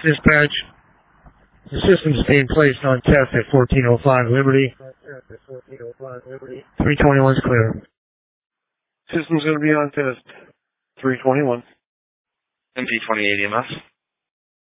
Dispatch, the system's being placed on test at 1405 Liberty. 321's clear. System's going to be on test. 321. MP28 EMS.